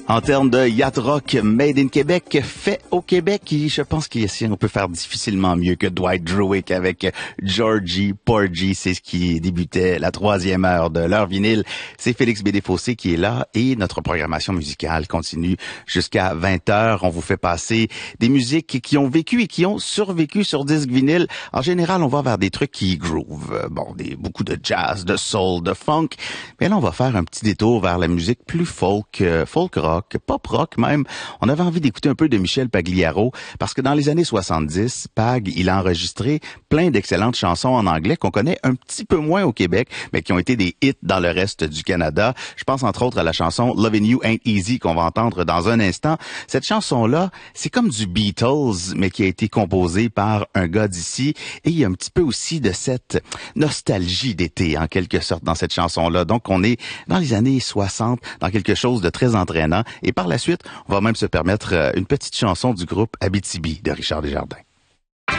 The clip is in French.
En termes de yacht rock made in Québec, fait au Québec, je pense qu'ici on peut faire difficilement mieux que Dwight Druick avec Georgie Porgy. C'est ce qui débutait la 3e heure de l'heure vinyle. C'est Félix Bédé-Fossé qui est là et notre programmation musicale continue jusqu'à 20h. On vous fait passer des musiques qui ont vécu et qui ont survécu sur disque vinyle. En général, on va vers des trucs qui groove. Beaucoup de jazz, de soul, de funk. Mais là, on va faire un petit détour vers la musique plus folk rock, pop rock même. On avait envie d'écouter un peu de Michel Pagliaro parce que dans les années 70, Pag, il a enregistré plein d'excellentes chansons en anglais qu'on connaît un petit peu moins au Québec, mais qui ont été des hits dans le reste du Canada. Je pense entre autres à la chanson Lovin' You Ain't Easy qu'on va entendre dans un instant. Cette chanson-là, c'est comme du Beatles, mais qui a été composée par un gars d'ici. Et il y a un petit peu aussi de cette nostalgie d'été, en quelque sorte, dans cette chanson-là. Donc, on est dans les années 60, dans quelque chose de très entraînant. Et par la suite, on va même se permettre une petite chanson du groupe Abitibi de Richard Desjardins.